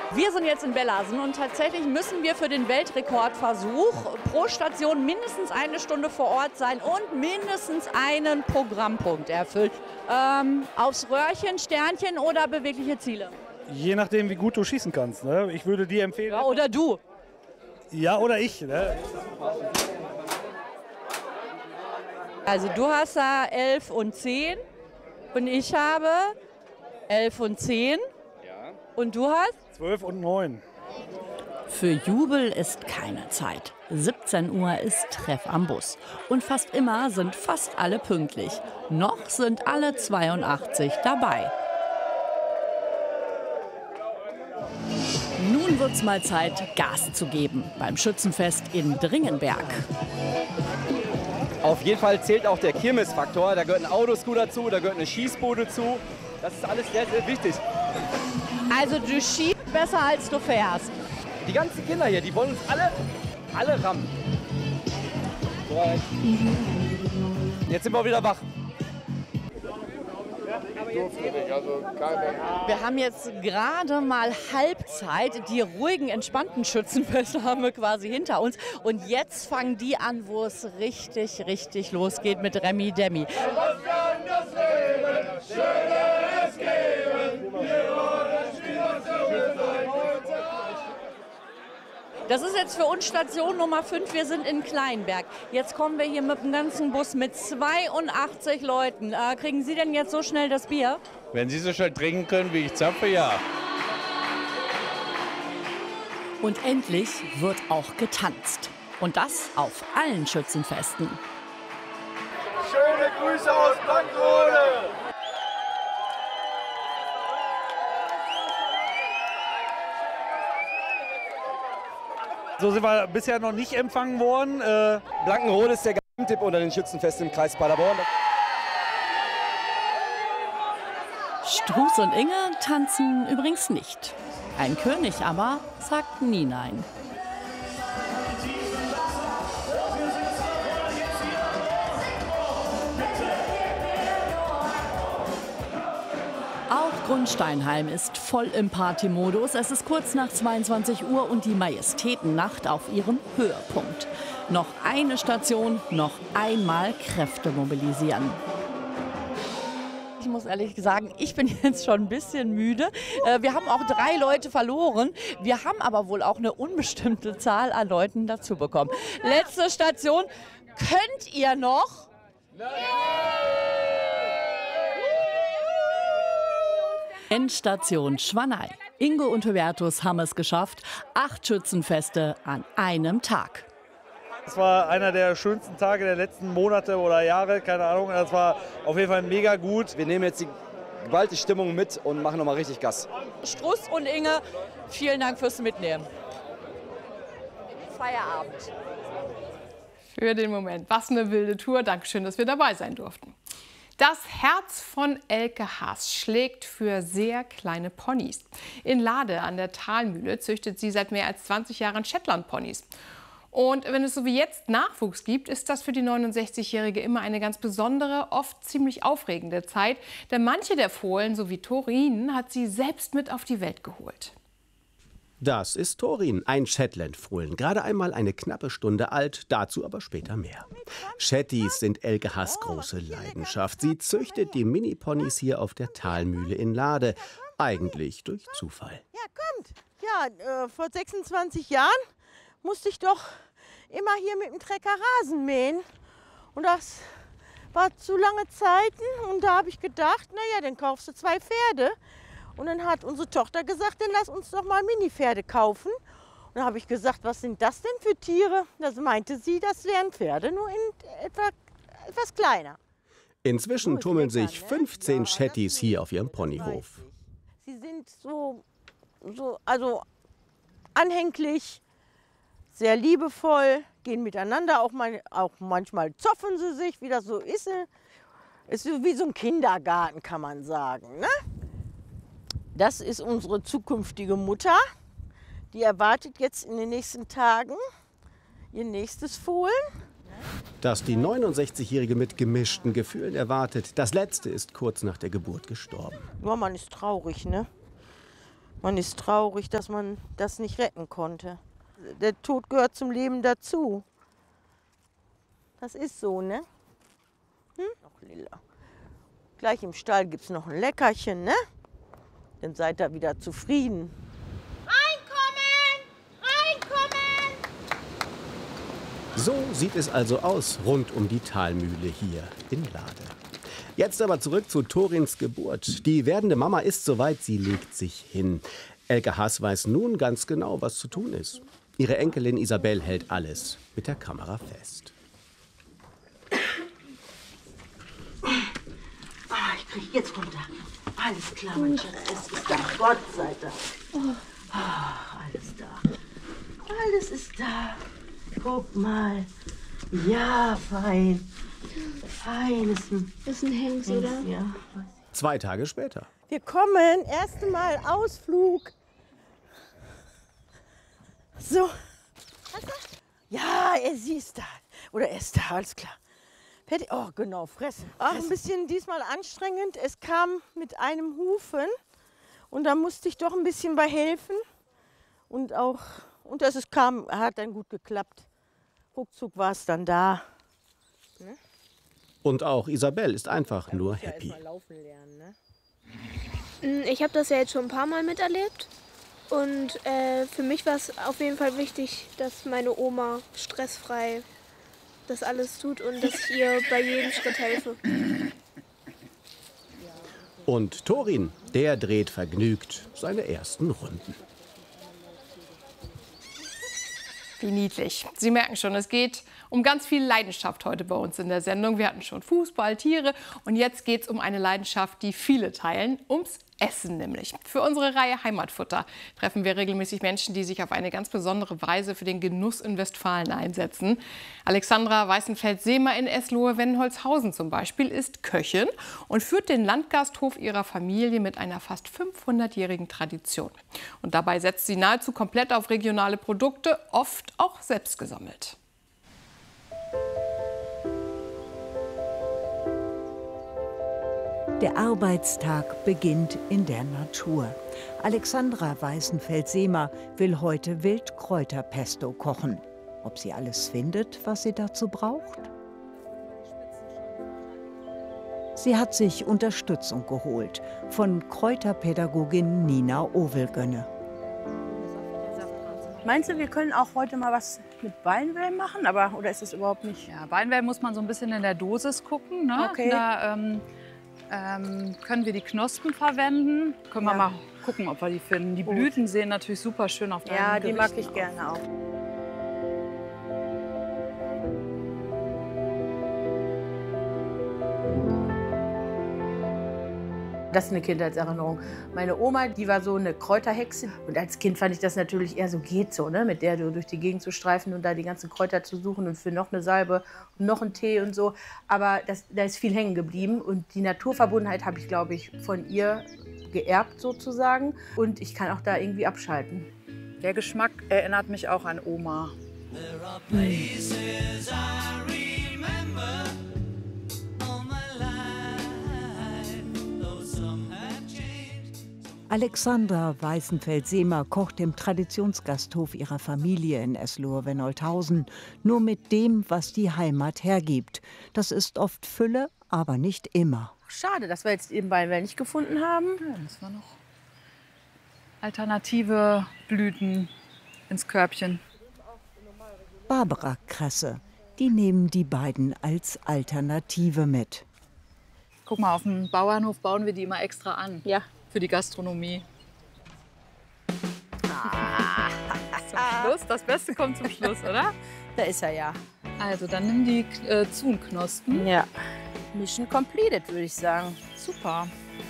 Wir sind jetzt in Bellasen und tatsächlich müssen wir für den Weltrekordversuch pro Station mindestens eine Stunde vor Ort sein und mindestens einen Programmpunkt erfüllen. Aufs Röhrchen, Sternchen oder bewegliche Ziele? Je nachdem, wie gut du schießen kannst. Ne? Ich würde dir empfehlen. Ja, oder du. Ja, oder ich. Ne? Also du hast da 11 und 10 und ich habe 11 und 10. Ja. Und du hast? 12 und 9. Für Jubel ist keine Zeit. 17 Uhr ist Treff am Bus. Und fast immer sind fast alle pünktlich. Noch sind alle 82 dabei. Nun wird's mal Zeit, Gas zu geben beim Schützenfest in Dringenberg. Auf jeden Fall zählt auch der Kirmesfaktor. Da gehört ein Autoscooter zu, da gehört eine Schießbude zu. Das ist alles sehr, sehr wichtig. Also du schießt besser als du fährst. Die ganzen Kinder hier, die wollen uns alle rammen. Jetzt sind wir wieder wach. Wir haben jetzt gerade mal Halbzeit. Die ruhigen, entspannten Schützenfeste haben wir quasi hinter uns. Und jetzt fangen die an, wo es richtig, richtig losgeht mit Remi Demi. Das ist jetzt für uns Station Nummer 5. Wir sind in Kleinberg. Jetzt kommen wir hier mit dem ganzen Bus mit 82 Leuten. Kriegen Sie denn jetzt so schnell das Bier? Wenn Sie so schnell trinken können, wie ich zapfe, ja. Und endlich wird auch getanzt. Und das auf allen Schützenfesten. Schöne Grüße aus Blankenrode! So sind wir bisher noch nicht empfangen worden. Blankenrode ist der Geheimtipp unter den Schützenfesten im Kreis Paderborn. Struß und Inge tanzen übrigens nicht. Ein König aber sagt nie nein. Auch Grundsteinheim ist voll im Partymodus. Es ist kurz nach 22 Uhr und die Majestätennacht auf ihrem Höhepunkt. Noch eine Station, noch einmal Kräfte mobilisieren. Ich muss ehrlich sagen, ich bin jetzt schon ein bisschen müde. Wir haben auch 3 Leute verloren. Wir haben aber wohl auch eine unbestimmte Zahl an Leuten dazu bekommen. Letzte Station. Könnt ihr noch? Endstation Schwanei. Ingo und Hubertus haben es geschafft. 8 Schützenfeste an einem Tag. Es war einer der schönsten Tage der letzten Monate oder Jahre, keine Ahnung. Das war auf jeden Fall mega gut. Wir nehmen jetzt die gewaltige Stimmung mit und machen nochmal richtig Gas. Struß und Inge, vielen Dank fürs Mitnehmen. Feierabend. Für den Moment. Was eine wilde Tour. Dankeschön, dass wir dabei sein durften. Das Herz von Elke Haas schlägt für sehr kleine Ponys. In Lade an der Talmühle züchtet sie seit mehr als 20 Jahren Shetland-Ponys. Und wenn es so wie jetzt Nachwuchs gibt, ist das für die 69-Jährige immer eine ganz besondere, oft ziemlich aufregende Zeit. Denn manche der Fohlen, so wie Torin, hat sie selbst mit auf die Welt geholt. Das ist Torin, ein Shetland-Fohlen, gerade einmal eine knappe Stunde alt, dazu aber später mehr. Shetties sind Elke Haas' große Leidenschaft. Sie züchtet die Mini-Ponys hier auf der Talmühle in Lade, eigentlich durch Zufall. Ja, kommt. Ja, vor 26 Jahren musste ich doch immer hier mit dem Trecker Rasen mähen. Und das war zu lange Zeiten. Und da habe ich gedacht, naja, dann kaufst du 2 Pferde. Und dann hat unsere Tochter gesagt, dann lass uns doch mal Mini-Pferde kaufen. Und dann habe ich gesagt, was sind das denn für Tiere? Das meinte sie, das wären Pferde, nur in etwas kleiner. Inzwischen tummeln sich 15 Shetties hier auf ihrem Ponyhof. Sie sind also anhänglich, sehr liebevoll, gehen miteinander, auch manchmal zoffen sie sich, wie das so ist. Ist wie so ein Kindergarten, kann man sagen. Ne? Das ist unsere zukünftige Mutter. Die erwartet jetzt in den nächsten Tagen ihr nächstes Fohlen. Das die 69-Jährige mit gemischten Gefühlen erwartet. Das letzte ist kurz nach der Geburt gestorben. Ja, man ist traurig, ne? Man ist traurig, dass man das nicht retten konnte. Der Tod gehört zum Leben dazu. Das ist so, ne? Noch lila. Gleich im Stall gibt es noch ein Leckerchen, ne? Dann seid ihr wieder zufrieden. So sieht es also aus rund um die Talmühle hier in Lade. Jetzt aber zurück zu Thorins Geburt. Die werdende Mama ist soweit, sie legt sich hin. Elke Haas weiß nun ganz genau, was zu tun ist. Ihre Enkelin Isabel hält alles mit der Kamera fest. Ich krieg jetzt runter. Alles klar, mein Schatz, es ist da. Gott sei Dank. Alles da. Alles ist da. Guck mal. Ja, fein. Fein ist ein Hengst, oder? Ja. 2 Tage später. Wir kommen. Erste Mal Ausflug. So. Ja, sie ist da. Oder er ist da, alles klar. Fertig. Oh, genau, fressen. Ach, ein bisschen diesmal anstrengend. Es kam mit einem Hufen. Und da musste ich doch ein bisschen bei helfen. Und dass es kam, hat dann gut geklappt. Ruckzuck war es dann da. Ne? Und auch Isabel ist einfach nur happy. Erst mal laufen lernen, ne? Ich habe das ja jetzt schon ein paar Mal miterlebt. Und für mich war es auf jeden Fall wichtig, dass meine Oma stressfrei das alles tut und dass ich ihr bei jedem Schritt helfe. Und Thorin, der dreht vergnügt seine ersten Runden. Wie niedlich. Sie merken schon, es geht um ganz viel Leidenschaft heute bei uns in der Sendung. Wir hatten schon Fußball, Tiere und jetzt geht es um eine Leidenschaft, die viele teilen, ums Essen nämlich. Für unsere Reihe Heimatfutter treffen wir regelmäßig Menschen, die sich auf eine ganz besondere Weise für den Genuss in Westfalen einsetzen. Alexandra Weißenfeld-Sehmer in Eslohe-Wennholzhausen zum Beispiel ist Köchin und führt den Landgasthof ihrer Familie mit einer fast 500-jährigen Tradition. Und dabei setzt sie nahezu komplett auf regionale Produkte, oft auch selbst gesammelt. Der Arbeitstag beginnt in der Natur. Alexandra Weißenfeld-Sehmer will heute Wildkräuterpesto kochen. Ob sie alles findet, was sie dazu braucht? Sie hat sich Unterstützung geholt von Kräuterpädagogin Nina Ovelgönne. Meinst du, wir können auch heute mal was mit Beinwell machen? Oder ist es überhaupt nicht? Ja, Beinwell muss man so ein bisschen in der Dosis gucken. Ne? Okay. Da können wir die Knospen verwenden. Können wir mal gucken, ob wir die finden. Die Blüten sehen natürlich super schön auf deinem Ja, die mag Gerichten ich gerne auch. Das ist eine Kindheitserinnerung. Meine Oma, die war so eine Kräuterhexe. Und als Kind fand ich das natürlich eher so, geht so, ne? Mit der durch die Gegend zu streifen und da die ganzen Kräuter zu suchen und für noch eine Salbe und noch einen Tee und so. Aber da ist viel hängen geblieben. Und die Naturverbundenheit habe ich, glaube ich, von ihr geerbt sozusagen. Und ich kann auch da irgendwie abschalten. Der Geschmack erinnert mich auch an Oma. Alexandra Weißenfeld-Sehmer kocht im Traditionsgasthof ihrer Familie in Eslohe-Wennholzhausen nur mit dem, was die Heimat hergibt. Das ist oft Fülle, aber nicht immer. Schade, dass wir jetzt eben Beinwell nicht gefunden haben. Ja, müssen wir noch alternative Blüten ins Körbchen. Barbara-Kresse, die nehmen die beiden als Alternative mit. Guck mal, auf dem Bauernhof bauen wir die immer extra an. Ja. Für die Gastronomie. Zum Schluss, das Beste kommt zum Schluss, oder? Da ist er ja. Also, dann nimm die Zuhnknospen. Ja. Mission completed, würde ich sagen. Super.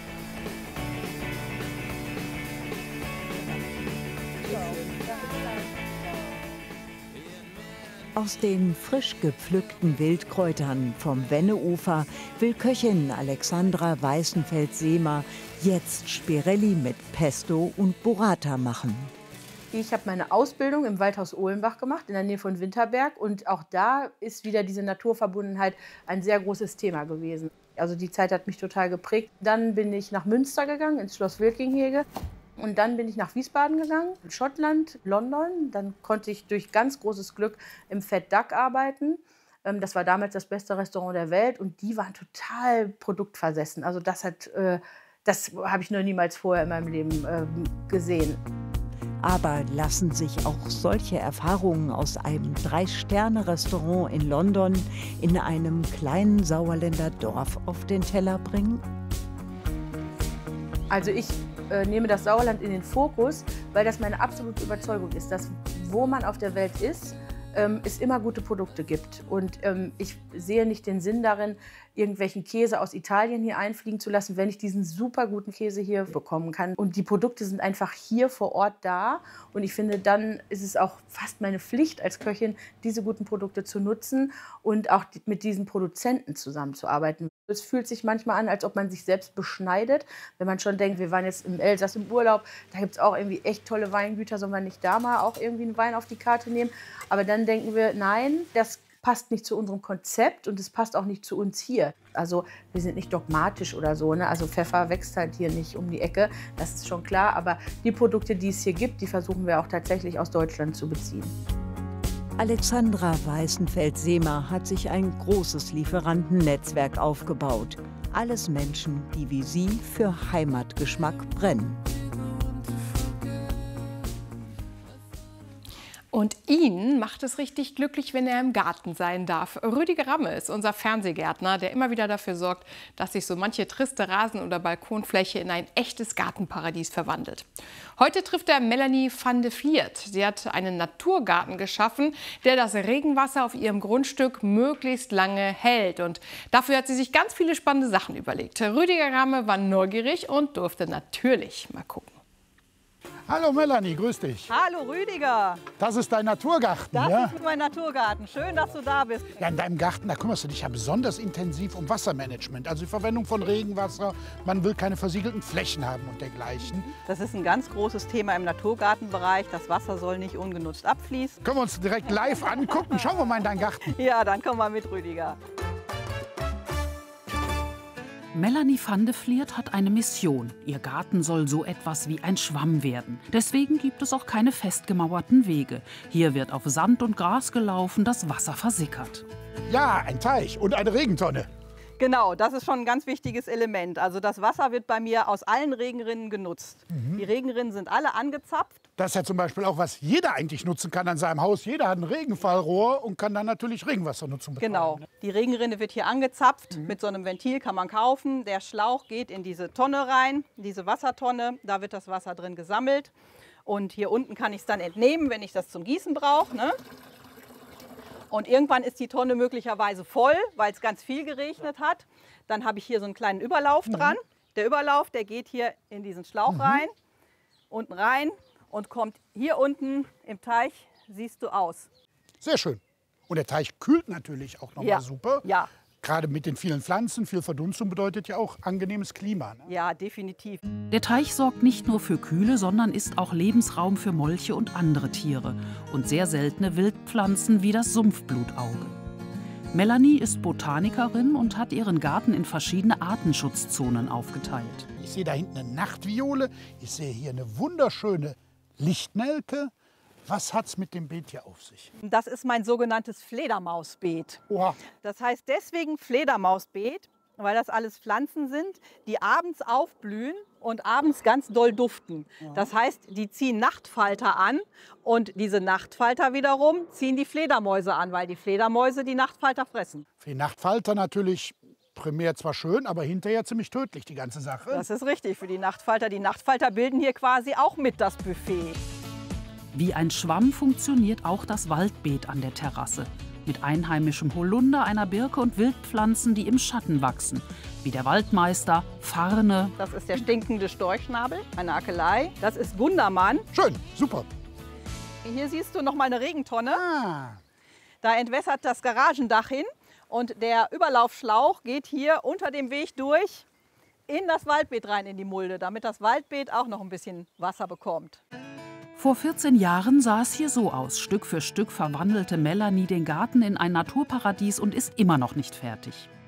Aus den frisch gepflückten Wildkräutern vom Wenneufer will Köchin Alexandra Weißenfeld-Sehmer jetzt Spirelli mit Pesto und Burrata machen. Ich habe meine Ausbildung im Waldhaus Ohlenbach gemacht, in der Nähe von Winterberg. Und auch da ist wieder diese Naturverbundenheit ein sehr großes Thema gewesen. Also die Zeit hat mich total geprägt. Dann bin ich nach Münster gegangen, ins Schloss Wilkinghege. Und dann bin ich nach Wiesbaden gegangen, Schottland, London. Dann konnte ich durch ganz großes Glück im Fat Duck arbeiten. Das war damals das beste Restaurant der Welt und die waren total produktversessen. Also das habe ich noch niemals vorher in meinem Leben gesehen. Aber lassen sich auch solche Erfahrungen aus einem 3-Sterne-Restaurant in London in einem kleinen Sauerländer Dorf auf den Teller bringen? Also ich nehme das Sauerland in den Fokus, weil das meine absolute Überzeugung ist, dass wo man auf der Welt ist, es immer gute Produkte gibt. Und ich sehe nicht den Sinn darin, irgendwelchen Käse aus Italien hier einfliegen zu lassen, wenn ich diesen super guten Käse hier bekommen kann. Und die Produkte sind einfach hier vor Ort da. Und ich finde, dann ist es auch fast meine Pflicht als Köchin, diese guten Produkte zu nutzen und auch mit diesen Produzenten zusammenzuarbeiten. Es fühlt sich manchmal an, als ob man sich selbst beschneidet, wenn man schon denkt, wir waren jetzt im Elsass im Urlaub, da gibt es auch irgendwie echt tolle Weingüter, sollen wir nicht da mal auch irgendwie einen Wein auf die Karte nehmen? Aber dann denken wir, nein, das passt nicht zu unserem Konzept und es passt auch nicht zu uns hier. Also wir sind nicht dogmatisch oder so, ne? Also Pfeffer wächst halt hier nicht um die Ecke, das ist schon klar. Aber die Produkte, die es hier gibt, die versuchen wir auch tatsächlich aus Deutschland zu beziehen. Alexandra Weißenfeld-Sehmer hat sich ein großes Lieferantennetzwerk aufgebaut. Alles Menschen, die wie sie für Heimatgeschmack brennen. Und ihn macht es richtig glücklich, wenn er im Garten sein darf. Rüdiger Ramme ist unser Fernsehgärtner, der immer wieder dafür sorgt, dass sich so manche triste Rasen- oder Balkonfläche in ein echtes Gartenparadies verwandelt. Heute trifft er Melanie van de Vliert. Sie hat einen Naturgarten geschaffen, der das Regenwasser auf ihrem Grundstück möglichst lange hält. Und dafür hat sie sich ganz viele spannende Sachen überlegt. Rüdiger Ramme war neugierig und durfte natürlich mal gucken. Hallo Melanie, grüß dich. Hallo Rüdiger. Das ist dein Naturgarten, das ja? Das ist mein Naturgarten. Schön, dass du da bist. Ja, in deinem Garten, da kümmerst du dich ja besonders intensiv um Wassermanagement. Also die Verwendung von Regenwasser. Man will keine versiegelten Flächen haben und dergleichen. Das ist ein ganz großes Thema im Naturgartenbereich. Das Wasser soll nicht ungenutzt abfließen. Können wir uns direkt live angucken? Schauen wir mal in deinen Garten. Ja, dann komm mal mit, Rüdiger. Melanie van de Vliert hat eine Mission. Ihr Garten soll so etwas wie ein Schwamm werden. Deswegen gibt es auch keine festgemauerten Wege. Hier wird auf Sand und Gras gelaufen, das Wasser versickert. Ja, ein Teich und eine Regentonne. Genau, das ist schon ein ganz wichtiges Element. Also das Wasser wird bei mir aus allen Regenrinnen genutzt. Die Regenrinnen sind alle angezapft. Das ist ja zum Beispiel auch, was jeder eigentlich nutzen kann an seinem Haus. Jeder hat ein Regenfallrohr und kann dann natürlich Regenwasser nutzen. Genau, die Regenrinne wird hier angezapft. Mit so einem Ventil kann man kaufen. Der Schlauch geht in diese Tonne rein, diese Wassertonne. Da wird das Wasser drin gesammelt. Und hier unten kann ich es dann entnehmen, wenn ich das zum Gießen brauche, ne? Und irgendwann ist die Tonne möglicherweise voll, weil es ganz viel geregnet hat. Dann habe ich hier so einen kleinen Überlauf dran. Der Überlauf, der geht hier in diesen Schlauch rein, unten rein und kommt hier unten im Teich, siehst du, aus. Sehr schön. Und der Teich kühlt natürlich auch nochmal super. Ja. Gerade mit den vielen Pflanzen, viel Verdunstung bedeutet ja auch angenehmes Klima. Ne? Ja, definitiv. Der Teich sorgt nicht nur für Kühle, sondern ist auch Lebensraum für Molche und andere Tiere und sehr seltene Wildpflanzen wie das Sumpfblutauge. Melanie ist Botanikerin und hat ihren Garten in verschiedene Artenschutzzonen aufgeteilt. Ich sehe da hinten eine Nachtviole, ich sehe hier eine wunderschöne Lichtnelke. Was hat es mit dem Beet hier auf sich? Das ist mein sogenanntes Fledermausbeet. Oha. Das heißt deswegen Fledermausbeet, weil das alles Pflanzen sind, die abends aufblühen und abends ganz doll duften. Das heißt, die ziehen Nachtfalter an und diese Nachtfalter wiederum ziehen die Fledermäuse an, weil die Fledermäuse die Nachtfalter fressen. Für die Nachtfalter natürlich primär zwar schön, aber hinterher ziemlich tödlich, die ganze Sache. Das ist richtig für die Nachtfalter. Die Nachtfalter bilden hier quasi auch mit das Buffet. Wie ein Schwamm funktioniert auch das Waldbeet an der Terrasse. Mit einheimischem Holunder, einer Birke und Wildpflanzen, die im Schatten wachsen. Wie der Waldmeister, Farne. Das ist der stinkende Storchschnabel, eine Akelei. Das ist Gundermann. Schön, super. Hier siehst du noch mal eine Regentonne. Da entwässert das Garagendach hin. Und der Überlaufschlauch geht hier unter dem Weg durch in das Waldbeet rein, in die Mulde, damit das Waldbeet auch noch ein bisschen Wasser bekommt. Vor 14 Jahren sah es hier so aus. Stück für Stück verwandelte Melanie den Garten in ein Naturparadies und ist immer noch nicht fertig.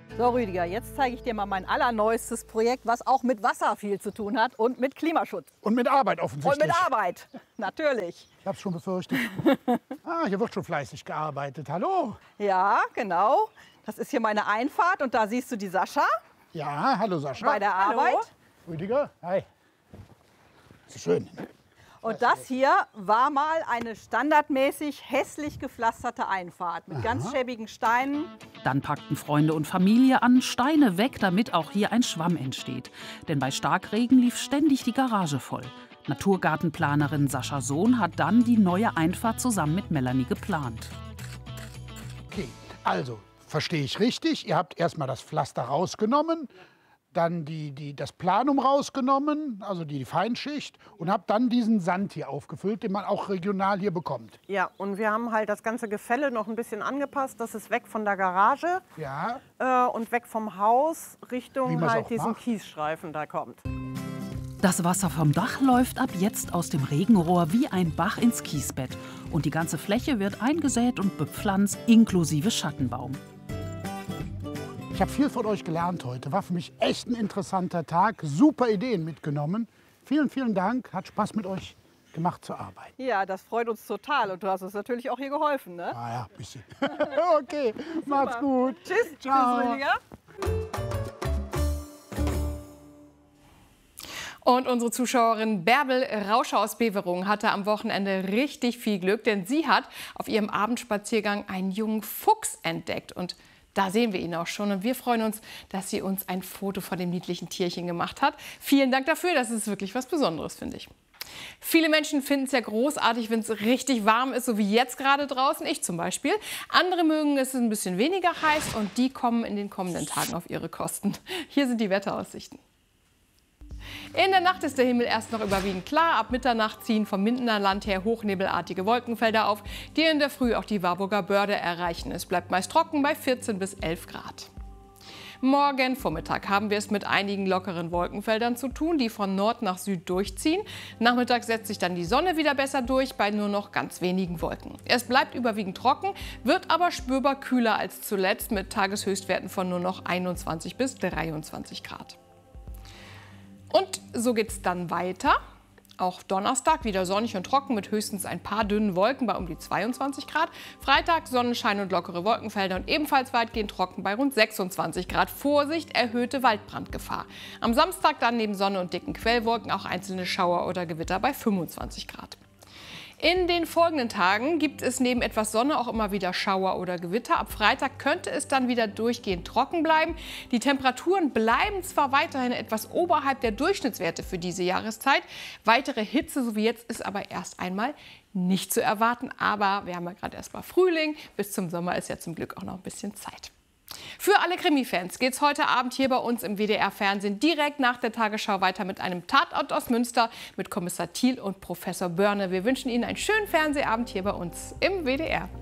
So Rüdiger, jetzt zeige ich dir mal mein allerneuestes Projekt, was auch mit Wasser viel zu tun hat und mit Klimaschutz. Und mit Arbeit offensichtlich. Und mit Arbeit, natürlich. Ich habe es schon befürchtet. Hier wird schon fleißig gearbeitet. Hallo. Ja, genau. Das ist hier meine Einfahrt und da siehst du die Sascha. Ja, hallo Sascha. Bei der Arbeit. Rüdiger, hi. So schön. Und das hier war mal eine standardmäßig hässlich gepflasterte Einfahrt mit ganz schäbigen Steinen. Dann packten Freunde und Familie an, Steine weg, damit auch hier ein Schwamm entsteht. Denn bei Starkregen lief ständig die Garage voll. Naturgartenplanerin Sascha Sohn hat dann die neue Einfahrt zusammen mit Melanie geplant. Okay, also verstehe ich richtig. Ihr habt erstmal das Pflaster rausgenommen, dann das Planum rausgenommen, also die Feinschicht, und habt dann diesen Sand hier aufgefüllt, den man auch regional hier bekommt. Ja, und wir haben halt das ganze Gefälle noch ein bisschen angepasst. Das ist weg von der Garage und weg vom Haus Richtung halt diesen Kiesstreifen da kommt. Das Wasser vom Dach läuft ab jetzt aus dem Regenrohr wie ein Bach ins Kiesbett. Und die ganze Fläche wird eingesät und bepflanzt, inklusive Schattenbaum. Ich habe viel von euch gelernt heute. War für mich echt ein interessanter Tag. Super Ideen mitgenommen. Vielen, vielen Dank. Hat Spaß mit euch gemacht zu arbeiten. Ja, das freut uns total. Und du hast uns natürlich auch hier geholfen, ne? Ah ja, ein bisschen. Okay, macht's gut. Tschüss. Ciao. Tschüss, Rüdiger. Und unsere Zuschauerin Bärbel Rauscher aus Beverungen hatte am Wochenende richtig viel Glück, denn sie hat auf ihrem Abendspaziergang einen jungen Fuchs entdeckt. Und da sehen wir ihn auch schon und wir freuen uns, dass sie uns ein Foto von dem niedlichen Tierchen gemacht hat. Vielen Dank dafür, das ist wirklich was Besonderes, finde ich. Viele Menschen finden es ja großartig, wenn es richtig warm ist, so wie jetzt gerade draußen, ich zum Beispiel. Andere mögen es ein bisschen weniger heiß und die kommen in den kommenden Tagen auf ihre Kosten. Hier sind die Wetteraussichten. In der Nacht ist der Himmel erst noch überwiegend klar. Ab Mitternacht ziehen vom Mindener Land her hochnebelartige Wolkenfelder auf, die in der Früh auch die Warburger Börde erreichen. Es bleibt meist trocken bei 14 bis 11 Grad. Morgen Vormittag haben wir es mit einigen lockeren Wolkenfeldern zu tun, die von Nord nach Süd durchziehen. Nachmittag setzt sich dann die Sonne wieder besser durch, bei nur noch ganz wenigen Wolken. Es bleibt überwiegend trocken, wird aber spürbar kühler als zuletzt mit Tageshöchstwerten von nur noch 21 bis 23 Grad. Und so geht es dann weiter. Auch Donnerstag wieder sonnig und trocken mit höchstens ein paar dünnen Wolken bei um die 22 Grad. Freitag Sonnenschein und lockere Wolkenfelder und ebenfalls weitgehend trocken bei rund 26 Grad. Vorsicht, erhöhte Waldbrandgefahr. Am Samstag dann neben Sonne und dicken Quellwolken auch einzelne Schauer oder Gewitter bei 25 Grad. In den folgenden Tagen gibt es neben etwas Sonne auch immer wieder Schauer oder Gewitter. Ab Freitag könnte es dann wieder durchgehend trocken bleiben. Die Temperaturen bleiben zwar weiterhin etwas oberhalb der Durchschnittswerte für diese Jahreszeit. Weitere Hitze, so wie jetzt, ist aber erst einmal nicht zu erwarten. Aber wir haben ja gerade erst mal Frühling. Bis zum Sommer ist ja zum Glück auch noch ein bisschen Zeit. Für alle Krimi-Fans geht es heute Abend hier bei uns im WDR-Fernsehen direkt nach der Tagesschau weiter mit einem Tatort aus Münster mit Kommissar Thiel und Professor Börne. Wir wünschen Ihnen einen schönen Fernsehabend hier bei uns im WDR.